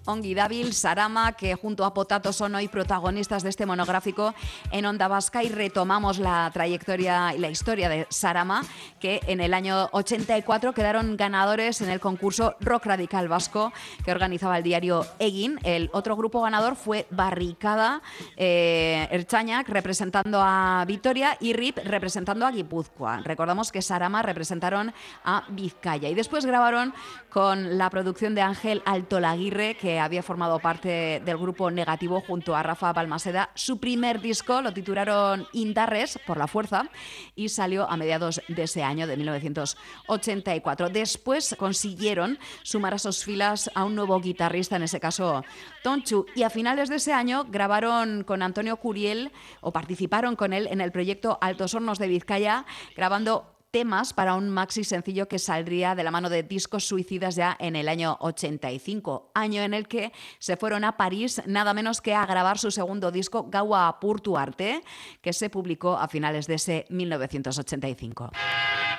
Ongi Dabil, Sarama, que junto a Potato son hoy protagonistas de este monográfico en Onda Vasca, y retomamos la trayectoria y la historia de Sarama, que en el año 84 quedaron ganadores en el concurso Rock Radical Vasco que organizaba el diario Egin. El otro grupo ganador fue Barricada, Ertzainak representando a Vitoria y RIP representando a Guipúzcoa. Recordamos que Sarama representaron a Vizcaya y después grabaron con la producción de Ángel Altolaguirre, que había formado parte del grupo Negativo junto a Rafa Balmaseda. Su primer disco lo titularon Indarres, por la fuerza, y salió a mediados de ese año, de 1984. Después consiguieron sumar a sus filas a un nuevo guitarrista, en ese caso Tonchu, y a finales de ese año grabaron con Antonio Curiel, o participaron con él en el proyecto Altos Hornos de Vizcaya, grabando temas para un maxi sencillo que saldría de la mano de Discos Suicidas ya en el año 85, año en el que se fueron a París nada menos que a grabar su segundo disco, Gaua Apurtu Arte, que se publicó a finales de ese 1985.